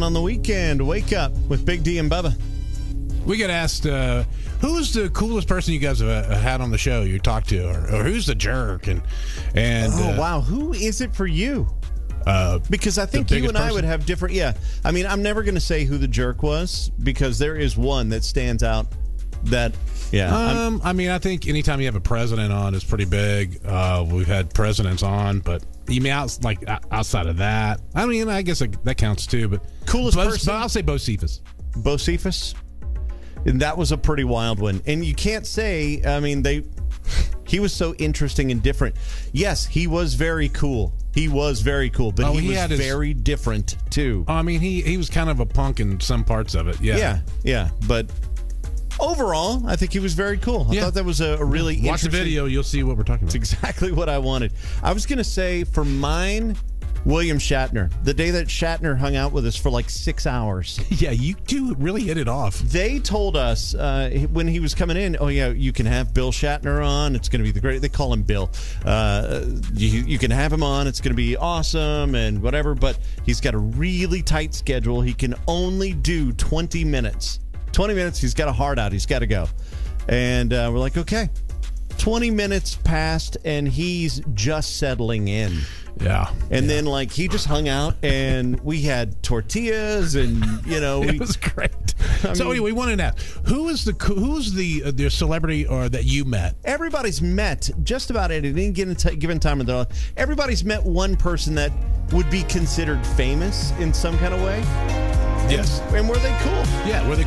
on the weekend. Wake up with Big D and Bubba. We get asked, who's the coolest person you guys have had on the show you talked to, or who's the jerk? And wow, who is it for you? Because I think you and I would have different. Yeah, I mean, I'm never going to say who the jerk was because there is one that stands out. That I mean, I think anytime you have a president on, it's pretty big. We've had presidents on, but you mean outside of that, I mean, I guess that counts too. But coolest person, I'll say Bo Cephas. Bo Cephas, and that was a pretty wild one. And you can't say, I mean, he was so interesting and different. Yes, he was very cool. He was very cool, but he was very different too. I mean, he was kind of a punk in some parts of it. Yeah. But overall, I think he was very cool. I thought that was a really interesting... Watch the video, you'll see what we're talking about. It's exactly what I wanted. I was going to say, for mine, William Shatner. The day that Shatner hung out with us for like 6 hours. Yeah, you two really hit it off. They told us when he was coming in, oh yeah, you can have Bill Shatner on. It's going to be the great... They call him Bill. You can have him on. It's going to be awesome and whatever, but he's got a really tight schedule. He can only do 20 minutes. 20 minutes, he's got a heart out. He's got to go. And we're like, okay. 20 minutes passed, and he's just settling in. Yeah. And then, he just hung out, and we had tortillas, and, it was great. Anyway, we wanted to ask, who's the celebrity or that you met? Everybody's met, just about at any given time of their life, everybody's met one person that would be considered famous in some kind of way. Yes. And were they cool? Yeah, were they